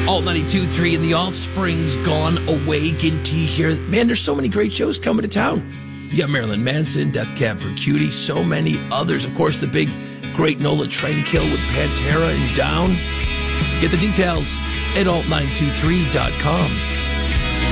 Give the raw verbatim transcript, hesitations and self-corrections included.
Alt ninety-two point three and the Offspring's Gone Away. Ginty here. Man, there's so many great shows coming to town. You got Marilyn Manson, Death Cab for Cutie, so many others. Of course, the big, great Nola Trendkill with Pantera and Down. Get the details at alt nine two three dot com.